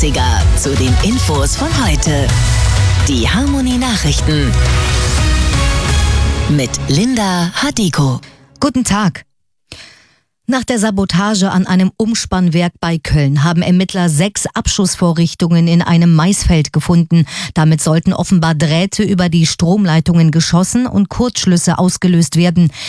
Klassiker zu den Infos von heute. Die Harmony Nachrichten mit Linda Hadiko. Guten Tag. Nach der Sabotage an einem Umspannwerk bei Köln haben Ermittler 6 Abschussvorrichtungen in einem Maisfeld gefunden. Damit sollten offenbar Drähte über die Stromleitungen geschossen und Kurzschlüsse ausgelöst werden.